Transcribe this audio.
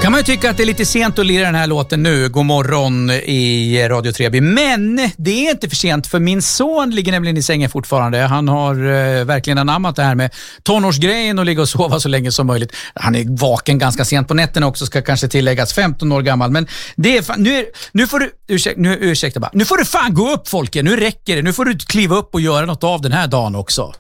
Kan man ju tycka att det är lite sent att lira den här låten nu. God morgon i Radio Treby. Men det är inte för sent, för min son ligger nämligen i sängen fortfarande. Han har verkligen anammat det här med tonårsgrejen och ligga och sova så länge som möjligt. Han är vaken ganska sent på nätterna också, ska kanske tilläggas, 15 år gammal. Men det är nu får du, ursäkta bara, nu får du fan gå upp, Folke. Nu räcker det. Nu får du kliva upp och göra något av den här dagen också.